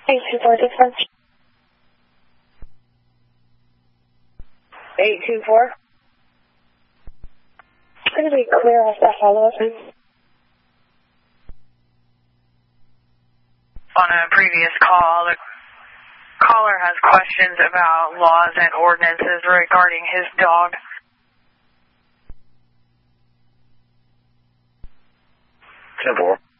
824 dispatch. 824. Going to be clear off that follow-up. On a previous call, the caller has questions about laws and ordinances regarding his dog. 10-4.